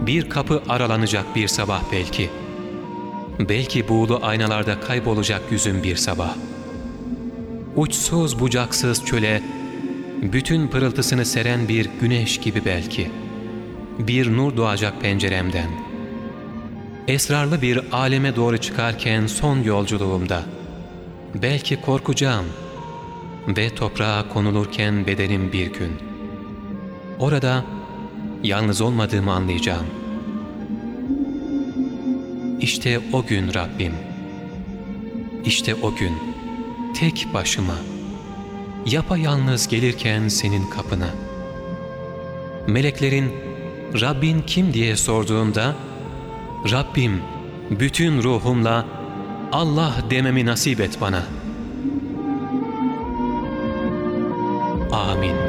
bir kapı aralanacak bir sabah belki. Belki buğulu aynalarda kaybolacak yüzüm bir sabah. Uçsuz bucaksız çöle bütün pırıltısını seren bir güneş gibi belki. Bir nur doğacak penceremden. Esrarlı bir aleme doğru çıkarken son yolculuğumda. Belki korkacağım ve toprağa konulurken bedenim bir gün. Orada yalnız olmadığımı anlayacağım. İşte o gün Rabbim. İşte o gün tek başıma, yapayalnız gelirken senin kapına. Meleklerin Rabbin kim diye sorduğunda, Rabbim bütün ruhumla Allah dememi nasip et bana. Amin.